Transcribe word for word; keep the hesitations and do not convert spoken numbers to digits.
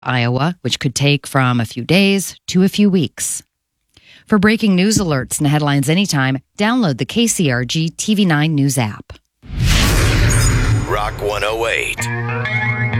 Iowa, which could take from a few days to a few weeks. For breaking news alerts and headlines anytime, download the K C R G T V nine News app. Rock one oh eight.